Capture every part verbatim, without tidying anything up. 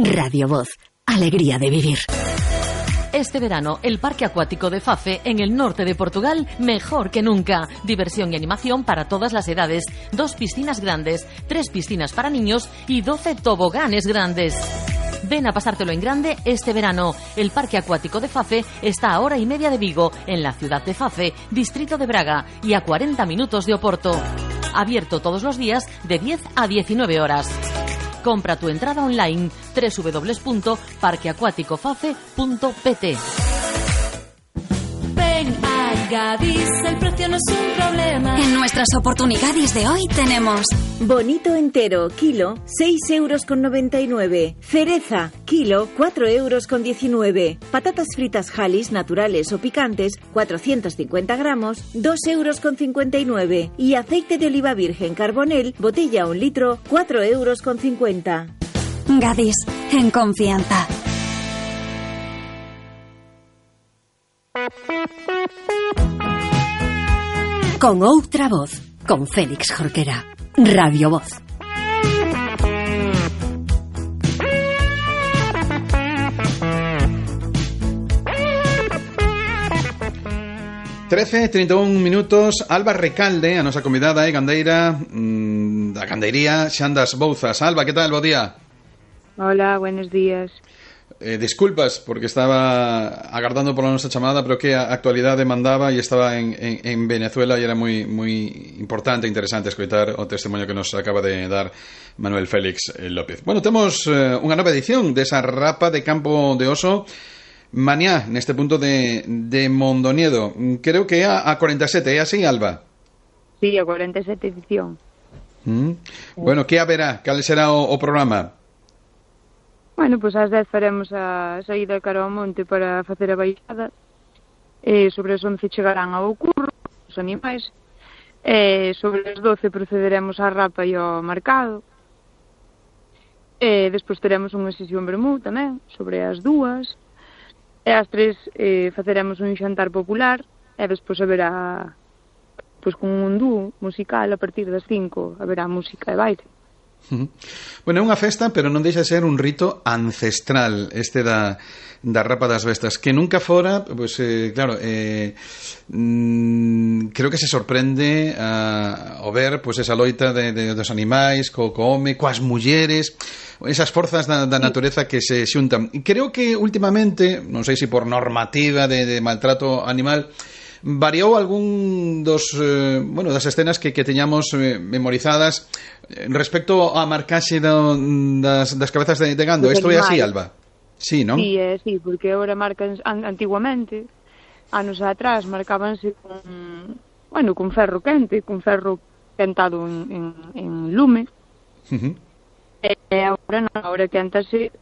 Radio Voz, alegría de vivir. Este verano, el Parque Acuático de Fafe, en el norte de Portugal, mejor que nunca. Diversión y animación para todas las edades. Dos piscinas grandes, tres piscinas para niños y doce toboganes grandes. Ven a pasártelo en grande este verano. El Parque Acuático de Fafe está a hora y media de Vigo, en la ciudad de Fafe, distrito de Braga, y a cuarenta minutos de Oporto. Abierto todos los días de diez a diecinueve horas. Compra tu entrada online doble u doble u doble u punto parque acuático fafe punto p t. Ven a Gadis, el precio no es un problema. En nuestras oportunidades de hoy tenemos bonito entero, kilo, seis euros con noventa y nueve. Cereza, kilo, cuatro euros con diecinueve. Patatas fritas Halis, naturales o picantes, cuatrocientos cincuenta gramos, dos euros con cincuenta y nueve. Y aceite de oliva virgen Carbonel, botella un litro, cuatro euros con cincuenta. Gadis, en confianza. Con outra voz, con Félix Jorquera. Radio Voz. trece, treinta y un minutos. Alba Recalde, a nosa convidada, é gandeira mmm, da gandeiría Xandas Bouzas. Alba, que tal? Bo día. Hola, buenos días. Eh, disculpas, porque estaba agardando por la nosa chamada, pero que a actualidade mandaba e estaba en, en, en Venezuela e era moi moi importante e interesante escoitar o testemunho que nos acaba de dar Manuel Félix López. Bueno, temos eh, unha nova edición desa rapa de Campo de Oso mañá, neste punto de, de Mondoñedo. Creo que é a, a cuarenta e sete, é así, Alba? Sí, a cuarenta e sete edición. Mm. Bueno, que haberá? Cal será o, o programa? Bueno, pois ás dez faremos a saída cara ao monte para facer a baixada. E sobre as once chegarán ao curro os animais. E sobre as doce procederemos á rapa e ao marcado. E despois teremos unha sesión vermú tamén, sobre as dúas. E ás tres eh, faceremos un xantar popular. E despois haberá, pois con un dúo musical a partir das cinco, haberá música e baile. Bueno, é unha festa, pero non deixa de ser un rito ancestral este da, da rapa das bestas, que nunca fora, pois, eh, claro, eh, mm, creo que se sorprende a, ao ver pois, esa loita de, de, dos animais, co, co home, coas mulleres, esas forzas da, da natureza que se xuntan. E creo que últimamente, non sei se por normativa de, de maltrato animal, variou algún dos eh, bueno, das escenas que, que teñamos eh, memorizadas respecto á marcaxe do, das, das cabezas de, de gando. Isto é así, Alba? Sí, non? Sí, é así, porque agora marcan antiguamente, anos atrás, marcábanse con, bueno, con ferro quente, con ferro quentado en, en, en lume. Uh-huh. E agora non, agora quentase.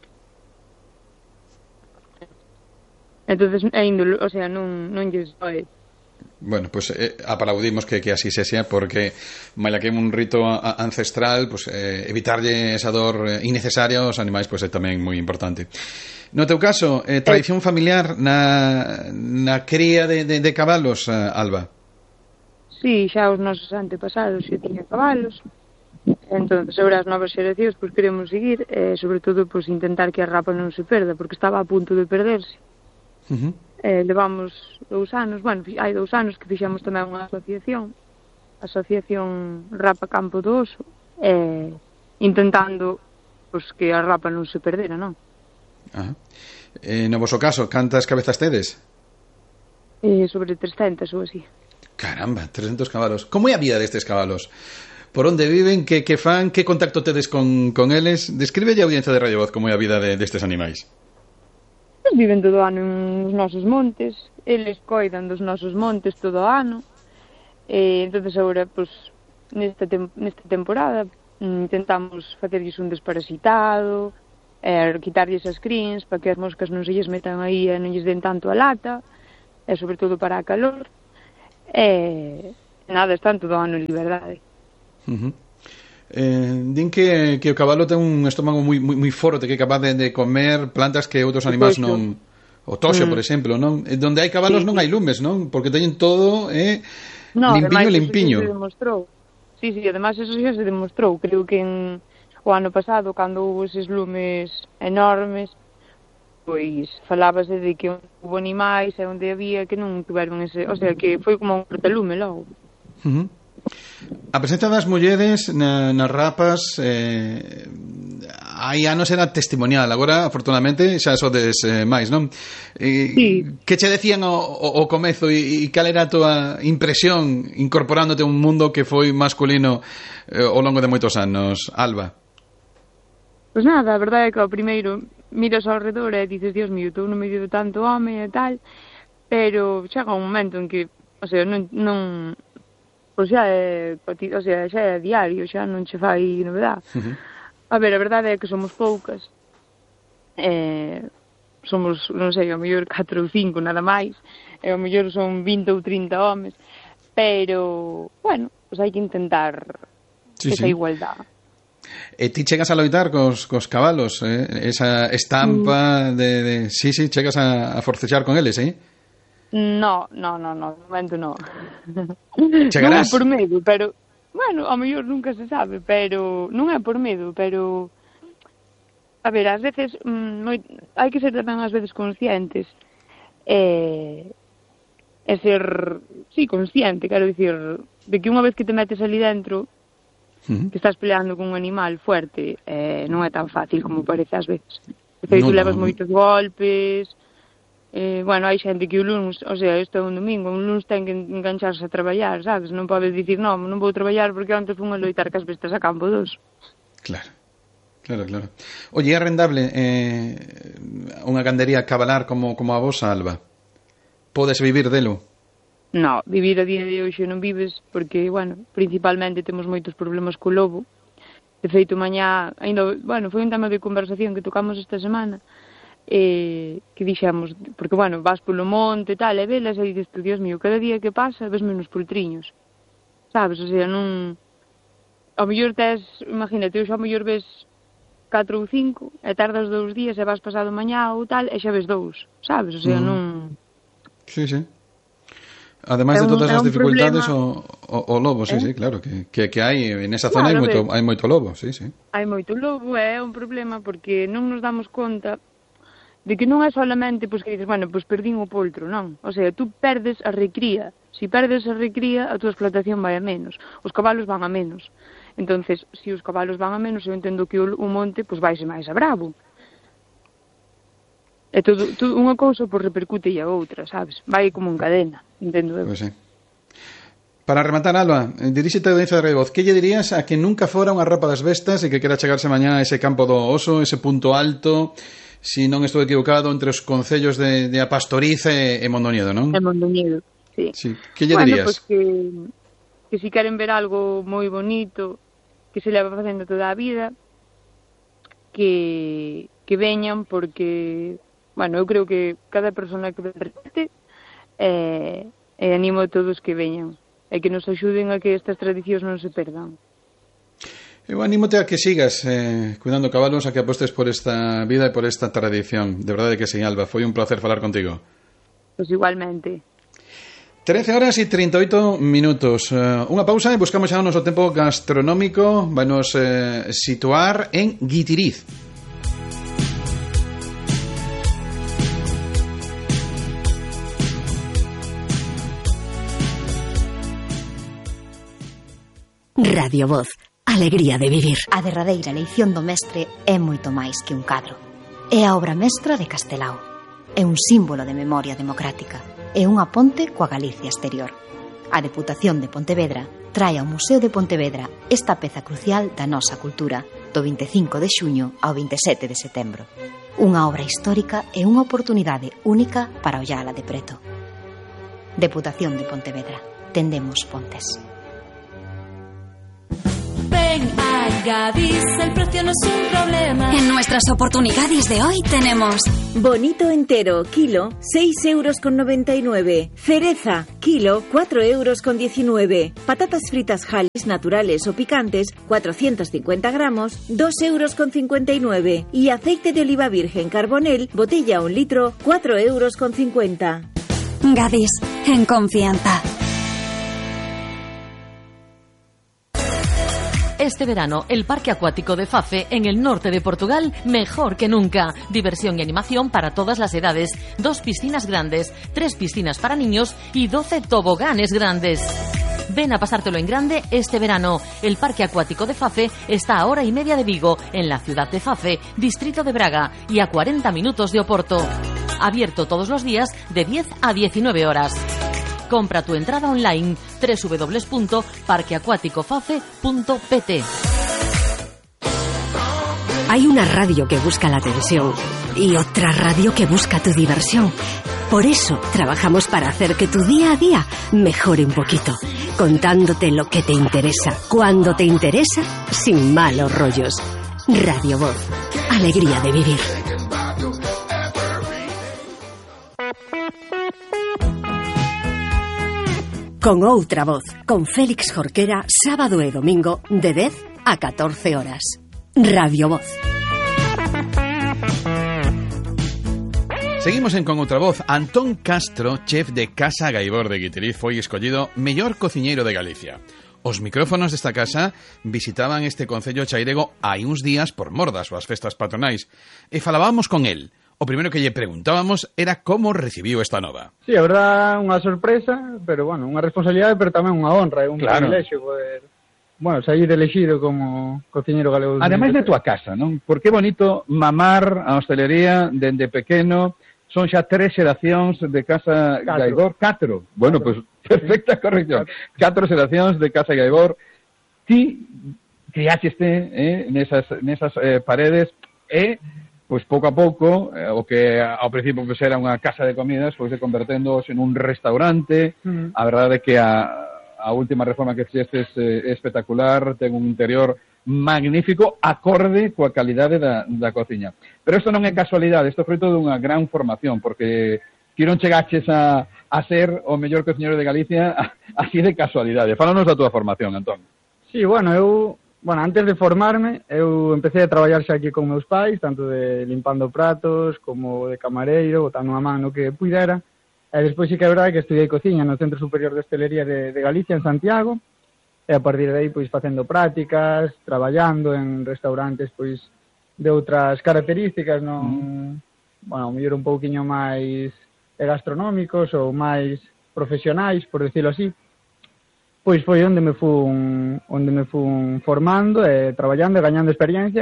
Entonces, é índolo, o sea, non, non lles doe. Bueno, pues eh, aplaudimos que, que así se sea, porque maila que é un rito a, ancestral, pues eh, evitarlle esa dor eh, innecesaria aos animais, pues é tamén moi importante. No teu caso, eh, tradición familiar na, na cría de, de, de cabalos, eh, Alba? Sí, xa os nosos antepasados xa tiña cabalos. Entón, sobre as novas xeracións, pues queremos seguir, eh, sobre todo, pues intentar que a rapa non se perda, porque estaba a punto de perderse. Uh-huh. Eh, levamos dous anos, bueno, hai dous anos que fixemos tamén unha asociación, Asociación Rapa Campo do Oso, eh, intentando pues, que a rapa non se perdera, non? Ah. Eh, no voso caso, cantas cabezas tedes? Eh, sobre trescentas ou así. Caramba, trescentos cabalos. Como é a vida destes cabalos? Por onde viven? Que, que fan? Que contacto tedes con, con eles? Descríbelle a audiencia de Radio Voz como é a vida de, destes animais. Viven todo o ano nos nosos montes, eles coidan dos nosos montes todo o ano, e entonces agora, pues, nesta, tem- nesta temporada intentamos facerlles un desparasitado, e quitarlles as crins para que as moscas non se lles metan aí e non lles den tanto a lata, e sobre todo para a calor, e nada, están todo o ano en liberdade. Uh-huh. Eh, din que, que o cabalo ten un estómago moi, moi, moi forte, que é capaz de, de comer plantas que outros animais non... O toxo, mm. por exemplo, non? E donde hai cabalos sí, non hai lumes, non? Porque teñen todo eh, no, limpiño, además, limpiño. Eso se demostrou. Sí, sí, además eso xa se demostrou. Creo que en o ano pasado, cando houve eses lumes enormes, pois falábase de que houve animais e onde había que non tuveron ese, o sea, que foi como un cortalume logo. Uh-huh. A presenza das mulleres na, nas rapas eh, hai anos era testimonial, agora afortunadamente xa sodes eh, máis, non? E, sí. Que che decían o, o, o comezo e, e cal era a túa impresión incorporándote a un mundo que foi masculino eh, ao longo de moitos anos, Alba? Pois nada, a verdade é que ao primeiro miras ao redor e dices, Dios mío, estou no medio de tanto home e tal, pero chega un momento en que, o sea, non, non pois xa é, o sea, xa é diario, xa non che fai novedade. Uh-huh. A ver, a verdade é que somos poucas, eh, somos, non sei, ao mellor catro ou cinco nada máis, e ao mellor son vinte ou trinta homes, pero, bueno, pois hai que intentar sí, esa sí. igualdade. E ti chegas a loitar cos, cos cabalos, eh? Esa estampa mm. de, de... Sí, sí, chegas a, a forcexar con eles, eh? No, no, no, no, de momento no. Chegarás? Non é por medo, pero... Bueno, ao mellor nunca se sabe, pero... Non é por medo, pero... A ver, ás veces... Mm, moi... hai que ser tamén ás veces conscientes. E... E ser... Sí, consciente, quero dicir... De que unha vez que te metes ali dentro... Uh-huh. Que estás peleando con un animal fuerte, eh, non é tan fácil como parece ás veces. De feito, no, levas no. moitos golpes... Eh, bueno, hai xente que o lunes, o sea, isto é un domingo, un lunes ten que engancharse a traballar, sabes? Non podes dicir, non, non vou traballar porque antes fun a loitar cas bestas a campo dos. Claro, claro, claro. Oye, é rentable eh, unha gandería cabalar como, como a vosa, Alba? Podes vivir delo? No, vivir a día de hoxe non vives porque, bueno, principalmente temos moitos problemas co lobo. De feito, mañá, ainda, bueno, foi un tema de conversación que tocamos esta semana, eh, que dixemos, porque, bueno, vas polo monte e tal, e velas, e dices, Dios mío, cada día que pasa ves menos poltriños, sabes, o sea, non... Ao mellor tes, imagínate, hoxe ao mellor ves catro ou cinco, e tardas dous días e vas pasado mañá ou tal, e xa ves dous, sabes, o sea, mm. non... Sí, sí. Ademais de todas as dificultades, o, o, o lobo, sí, eh? sí, claro, que, que, que hai, en esa zona claro, hai, moito, hai moito lobo, sí, sí. Hai moito lobo, é un problema porque non nos damos conta de que non é solamente, pois, que dices, bueno, pois perdín o poltro, non. O sea, tú perdes a recría. Si perdes a recría, a túa explotación vai a menos. Os cabalos van a menos. Entonces, se si os cabalos van a menos, eu entendo que o, o monte, pois, vaise máis a bravo. E todo, todo unha cousa, pois, repercute e a outra, sabes? Vai como en cadena, entendo eu. Pois sí. Para rematar, Alba, diríxete a audiencia de Radio Voz, que lle dirías a que nunca fora unha rapa das bestas e que quera chegarse mañá a ese campo do oso, ese punto alto, si non estou equivocado, entre os concellos de, de Apastoriz e, e Mondoñedo, non? E Mondoñedo, sí. sí. Que lle bueno, dirías? Pues que, que si queren ver algo moi bonito, que se leva facendo toda a vida, que, que veñan, porque, bueno, eu creo que cada persona que repete, eh, eh, animo a todos que veñan, e que nos axuden a que estas tradicións non se perdan. Eu anímote a que sigas eh, cuidando cabalos, a que apostes por esta vida e por esta tradición. De verdade que sí, Alba, foi un placer falar contigo. Pois igualmente. trece horas e trinta e oito minutos. Uh, unha pausa e buscamos xa o noso tempo gastronómico. Vai nos eh, situar en Guitiriz. Radio Voz. Alegría de vivir. A derradeira eleición do mestre é moito máis que un cadro. É a obra mestra de Castelao. É un símbolo de memoria democrática. É unha ponte coa Galicia exterior. A Deputación de Pontevedra trae ao Museo de Pontevedra esta peza crucial da nosa cultura do vinte e cinco de xuño ao vinte e sete de setembro. Unha obra histórica e unha oportunidade única para ollala de preto. Deputación de Pontevedra. Tendemos pontes. Ven a Gadis, el precio no es un problema. En nuestras oportunidades de hoy tenemos bonito entero, kilo, seis euros con noventa y nueve. Cereza, kilo, cuatro euros con diecinueve. Patatas fritas Halis naturales o picantes, cuatrocientos cincuenta gramos, dos euros con cincuenta y nueve. Y aceite de oliva virgen Carbonel, botella un litro, cuatro euros con cincuenta. Gadis, en confianza. Este verano, el parque acuático de Fafe, en el norte de Portugal, mejor que nunca. Diversión y animación para todas las edades. Dos piscinas grandes, tres piscinas para niños y doce toboganes grandes. Ven a pasártelo en grande este verano. El parque acuático de Fafe está a hora y media de Vigo, en la ciudad de Fafe, distrito de Braga, y a cuarenta minutos de Oporto. Abierto todos los días de diez a diecinueve horas. Compra tu entrada online doble u doble u doble u punto parque acuático fafe punto p t. Hay una radio que busca la atención y otra radio que busca tu diversión. Por eso trabajamos para hacer que tu día a día mejore un poquito, contándote lo que te interesa, cuando te interesa, sin malos rollos. Radio Voz, alegría de vivir. Con outra voz, con Félix Jorquera, sábado e domingo, de dez a catorce horas. Radio Voz. Seguimos en Con outra voz. Antón Castro, chef de Casa Gaibor de Guitiriz, foi escollido mellor cociñeiro de Galicia. Os micrófonos desta casa visitaban este concello chairego hai uns días por mor das súas festas patronais e falábamos con el. O primeiro que lle preguntábamos era como recibiu esta nova. Sí, a verdad, unha sorpresa, pero, bueno, unha responsabilidade, pero tamén unha honra, é un claro. privilexio poder, bueno, sair elegido como cociñeiro galego. Ademais de tua casa, non? Porque é bonito mamar a hostelería dende pequeno, son xa tres xeracións de Casa catro. Gaibor, catro. Bueno, pois, pues, perfecta corrección. Catro xeracións de Casa Gaibor. Ti criaxeste eh, nesas, nesas eh, paredes e... Pois pouco a pouco, eh, o que ao principio pues, era unha casa de comidas, foi se convertendo en un restaurante. Mm. A verdade é que a, a última reforma que fixestes é eh, espectacular, ten un interior magnífico, acorde coa calidade da, da cociña. Pero isto non é casualidade, isto é fruto dunha gran formación, porque ti non chegaches a, a ser o mellor cociñero de Galicia así de casualidade. Fálanos da túa formación, Antón. Sí, bueno, eu... Bueno, antes de formarme, eu empecé a traballar xa aquí con meus pais, tanto de limpando pratos, como de camareiro, botando unha man no que puidera. E despois sí que é verdade que estudiei cociña no Centro Superior de Hostelería de, de Galicia, en Santiago, e a partir de aí, pois, facendo prácticas, traballando en restaurantes, pois, de outras características, non, mm. bueno, mellor un pouquiño máis gastronómicos ou máis profesionais, por decirlo así. Pois foi onde me fun, onde me fun formando e traballando e gañando experiencia,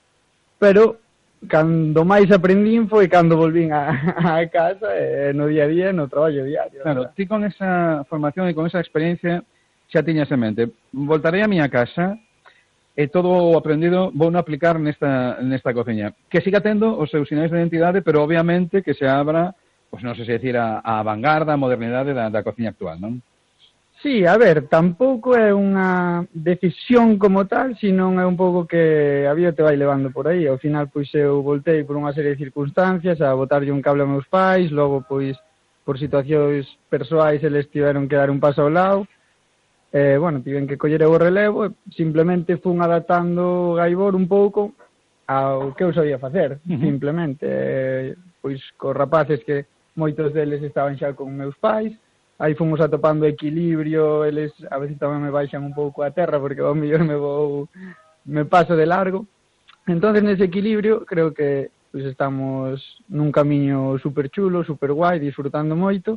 pero cando máis aprendín foi cando volvín a, a casa e no día a día no traballo diario. Claro, ti con esa formación e con esa experiencia xa tiñas en mente. Voltarei a miña casa e todo o aprendido vou non aplicar nesta, nesta cociña. Que siga tendo os seus sinais de identidade, pero obviamente que se abra, pois non sei se decir, a, a vanguarda, a modernidade da, da cociña actual, non? Sí, a ver, tampouco é unha decisión como tal, senón é un pouco que a vida te vai levando por aí. Ao final, pois, eu voltei por unha serie de circunstancias a botarlle un cable a meus pais, logo, pois, por situacións persoais, eles tiveron que dar un paso ao lado. Eh, bueno, tiven que coller o relevo, simplemente fun adaptando o Gaibor un pouco ao que eu sabía facer, uh-huh. simplemente. Eh, pois, cos rapaces que moitos deles estaban xa con meus pais, aí fomos atopando equilibrio, eles a veces tamén me baixan un pouco a terra porque ao mellor me vou me paso de largo. Entonces nese equilibrio creo que pues, estamos nun camiño super chulo, super guai, disfrutando moito.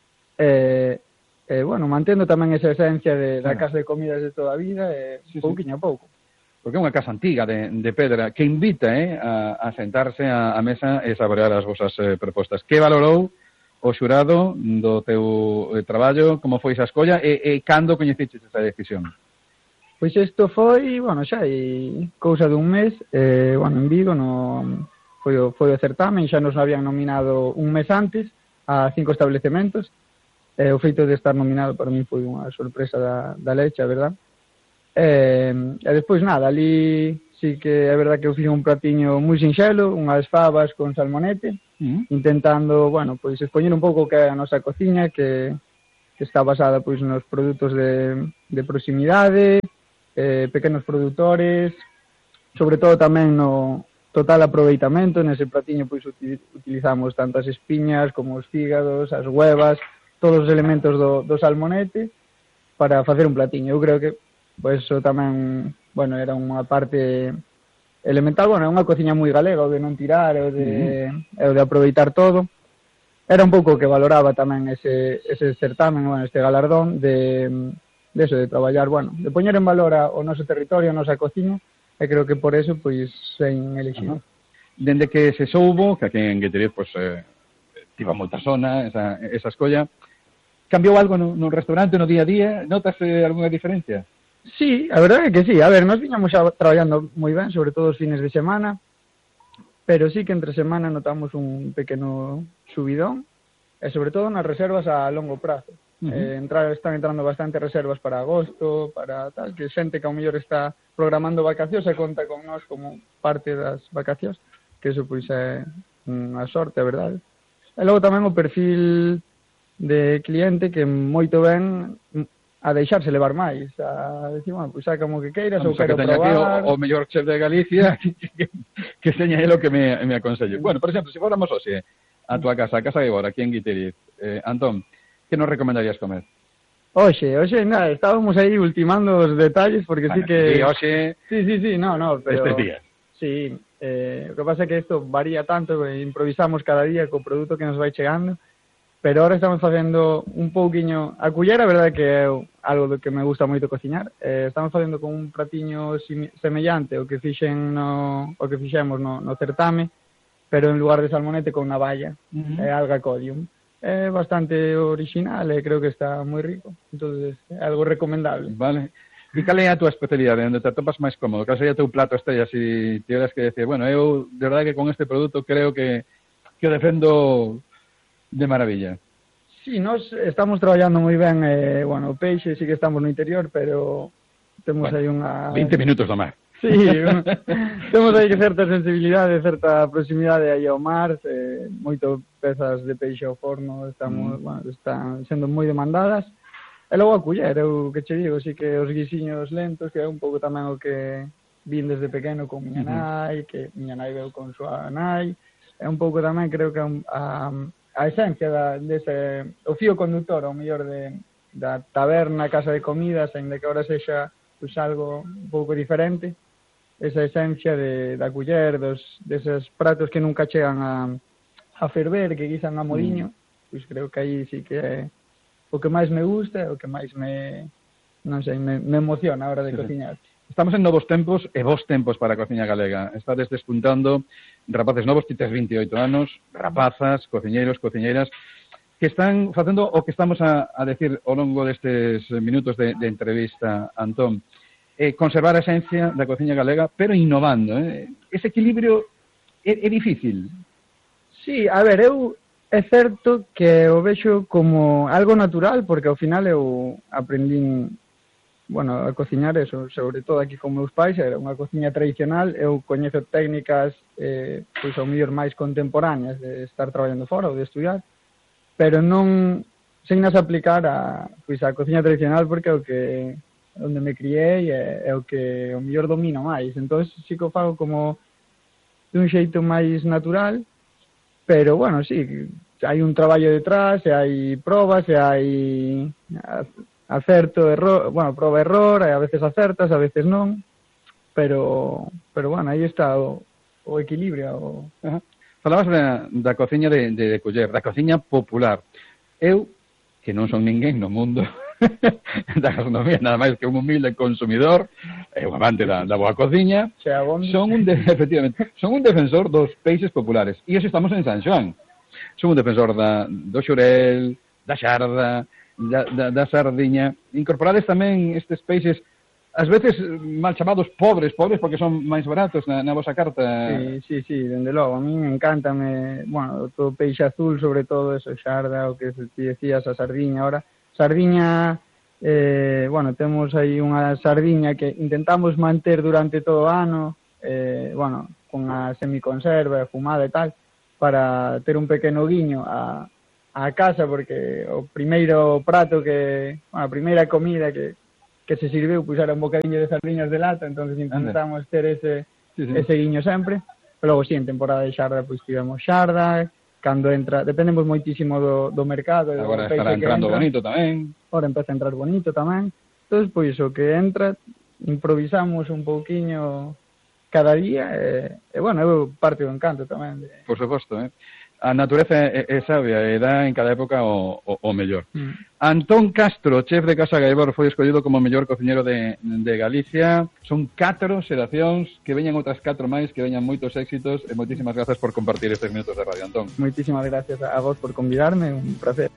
Eh, eh, bueno, mantendo tamén esa esencia de, da casa de comidas de toda a vida, eh, sí, pouquiño sí. a pouco. Porque é unha casa antiga de, de pedra que invita eh, a, a sentarse a, a mesa e saborear as vosas eh, propostas. Que valorou o xurado do teu traballo, como foi esa escolla, e, e cando coñeciches esa decisión? Pois isto foi, bueno, xa hai cousa dun mes, eh, bueno, en Vigo, no, foi, o, foi o certamen, xa nos habían nominado un mes antes a cinco establecementos, e o feito de estar nominado para mí foi unha sorpresa da, da leche, a verdad. E, e despois nada, ali sí que é verdad que eu fixe un pratiño moi sinxelo, unhas fabas con salmonete, mm. intentando, bueno, pois expoñer un pouco que é a nosa cociña, que, que está basada pois nos produtos de, de proximidade, eh, pequenos produtores, sobre todo tamén no total aproveitamento. Nese pratiño pois utilizamos tanto as espiñas como os fígados, as huevas, todos os elementos do, do salmonete para facer un platiño. Eu creo que pois eso tamén bueno, era unha parte elemental, bueno, é unha cociña moi galega, o de non tirar, o de, mm. o de aproveitar todo. Era un pouco que valoraba tamén ese, ese certamen, bueno, este galardón de, de eso, de traballar, bueno, de poñer en valor a, o noso territorio, a nosa cociña, e creo que por eso, pois, sen elegido. Dende que se soubo, que aquí en Gueteriz, pois, eh, tivo moita zona, esa, esa escolla, cambiou algo no, no restaurante, no día a día? Notas eh, algunha diferencia? Sí, a verdade é que sí. A ver, nós viñamos xa traballando moi ben, sobre todo os fines de semana, pero sí que entre semana notamos un pequeno subidón, e sobre todo nas reservas a longo prazo. Uh-huh. Eh, entrar, están entrando bastante reservas para agosto, para tal, que xente que ao mellor está programando vacacións e conta con nós como parte das vacacións, que eso pois é unha sorte, a verdade. E logo tamén o perfil de cliente que moito ben a deixarse levar máis, a decir, bueno, pois saca como que queiras, ou quero probar. O, o mellor chef de Galicia que, que, que seña lo que me, me aconsello. Bueno, por exemplo, se fóramos hoxe a tua casa, a casa de agora, aquí en Guiteriz, eh, Antón, que nos recomendarías comer? Oxe, oxe, nada, estábamos aí ultimando os detalles, porque bueno, sí que... Sí, oxe... Sí, sí, sí, no, no, pero... Estes días. Sí, eh, o que pasa é que isto varía tanto, improvisamos cada día co produto que nos vai chegando, pero ahora estamos facendo un pouquiño... A culler, a verdade que é algo do que me gusta moito cociñar. Eh, estamos facendo con un pratiño semellante o que fixen no, o que fixemos no, no certame, pero en lugar de salmonete con navalla, uh-huh. e alga codium. É bastante original e creo que está moi rico. Entonces, é algo recomendable. Vale. E cal é a tua especialidade, onde te atopas máis cómodo? Cal sería o teu plato estrella, se tiveras que decir, bueno, eu, de verdade que con este produto creo que, que o defendo de maravilla. Sí, nós estamos traballando moi ben, eh, bueno, o peixe sí que estamos no interior, pero temos bueno, aí unha... veinte minutos do mar. Sí, un... temos aí certa sensibilidade, certa proximidade aí ao mar, eh, moito pezas de peixe ao forno, estamos, mm. bueno, están sendo moi demandadas. E logo a culler, eu que che digo, sí que os guisiños lentos, que é un pouco tamén o que vin desde pequeno con miña nai, que miña nai veu con súa nai, é un pouco tamén, creo que a, a a esencia da, dese, o fío conductor, ao mellor de, da taberna, casa de comidas, en de que ahora sexa pues, algo un pouco diferente, esa esencia de, da culler, dos, deses pratos que nunca chegan a, a ferver, que guisan a moliño, mm. pois creo que aí sí que é o que máis me gusta, o que máis me, non sei, me, me emociona a hora de sí, cociñar. Sí. Estamos en novos tempos e vos tempos para a cociña galega. Estades despuntando rapaces novos, ti tes veintioito anos, rapazas, cociñeiros, cociñeiras, que están facendo o que estamos a, a decir ao longo destes minutos de, de entrevista, Antón. Eh, conservar a esencia da cociña galega, pero innovando. Eh? Ese equilibrio é, é difícil. Sí, a ver, eu é certo que o vexo como algo natural, porque ao final eu aprendín bueno, a cociñar eso, sobre todo aquí con meus pais, era unha cociña tradicional, eu coñezo técnicas eh, pois ao mellor máis contemporáneas de estar traballando fora ou de estudiar, pero non sen nas aplicar a, pois, a cociña tradicional porque é o que onde me criei é, é o que o mellor domino máis, entón sí que o fago como dun xeito máis natural, pero bueno, sí, hai un traballo detrás, e hai probas, e hai acerto, error, bueno, proba error, a veces acertas, a veces non, pero pero bueno, aí está o, o equilibrio. O... Ajá. Falabas da, da cociña de, de, de culler, da cociña popular. Eu, que non son ninguén no mundo da gastronomía, nada máis que un humilde consumidor, e un amante da, da boa cociña, son un, de, efectivamente, son un defensor dos peixes populares. E eso estamos en San Xoán. Son un defensor da, do xurel, da xarda, Da, da, da sardiña, incorporades tamén estes peixes ás veces mal chamados pobres, pobres porque son máis baratos na, na vosa carta. Sí, sí, sí, dende logo, a mí me encanta, me, bueno, todo peixe azul, sobre todo eso, xarda, o que ti decías, a sardiña, ahora, sardiña, eh, bueno, temos aí unha sardiña que intentamos manter durante todo o ano, eh, bueno, con a semiconserva, fumada e tal, para ter un pequeno guiño a a casa, porque o primeiro prato que, bueno, a primeira comida que, que se sirveu, pois era un bocadinho de sardiñas de lata, entonces intentamos Ande. ter ese, sí, sí. ese guiño sempre, pero logo sí, en temporada de xarda, pois tivemos xarda, cando entra, dependemos moitísimo do, do mercado. Agora estará entrando entra. bonito tamén. Agora empeza a entrar bonito tamén, entonces, pois, o que entra, improvisamos un pouquiño cada día e, e bueno, é parte do encanto tamén. De... Por suposto, eh? A natureza é, é sabia e dá en cada época o, o, o mellor. Mm. Antón Castro, chef de Casa Gaibor, foi escollido como o mellor cociñero de, de Galicia. Son catro xeracións, que veñan outras catro máis, que veñan moitos éxitos e moitísimas grazas por compartir estes minutos de radio, Antón. Moitísimas gracias a vos por convidarme, un placer.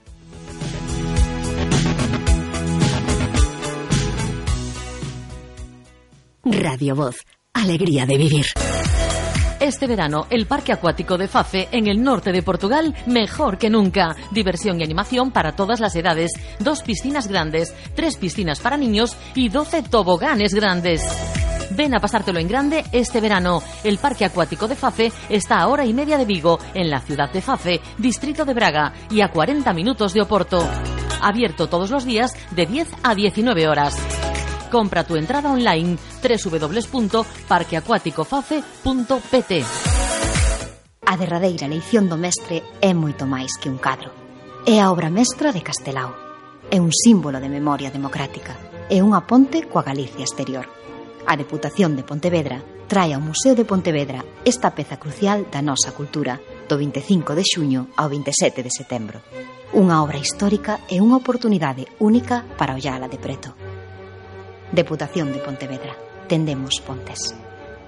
Radio Voz, alegría de vivir. Este verano, el Parque Acuático de Fafe, en el norte de Portugal, mejor que nunca. Diversión y animación para todas las edades. Dos piscinas grandes, tres piscinas para niños y doce toboganes grandes. Ven a pasártelo en grande este verano. El Parque Acuático de Fafe está a hora y media de Vigo, en la ciudad de Fafe, distrito de Braga, y a cuarenta minutos de Oporto. Abierto todos los días de diez a diecinueve horas. Compra tu entrada online doble u doble u doble u punto parque acuático fafe punto p t. A derradeira eleición do mestre é moito máis que un cadro. É a obra mestra de Castelao. É un símbolo de memoria democrática. É unha ponte coa Galicia exterior. A Deputación de Pontevedra trae ao Museo de Pontevedra esta peza crucial da nosa cultura do vinte e cinco de xuño ao vinte e sete de setembro. Unha obra histórica e unha oportunidade única para ollala de preto. Deputación de Pontevedra. Tendemos pontes.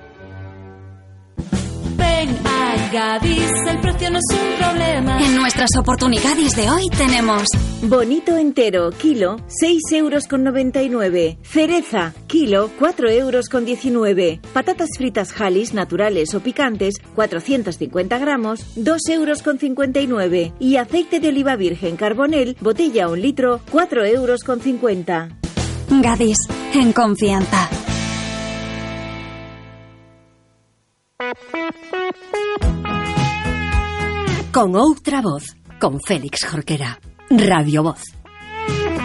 Ven a Gadis, el precio no es un problema. En nuestras oportunidades de hoy tenemos bonito entero, kilo, seis euros con noventa y nueve. Cereza, kilo, cuatro euros con diecinueve. Patatas fritas Halis, naturales o picantes, cuatrocientos cincuenta gramos, dos euros con cincuenta y nueve. Y aceite de oliva virgen Carbonel, botella un litro, cuatro euros con cincuenta. Gadis, en confianza. Con outra voz, con Félix Jorquera. Radio Voz.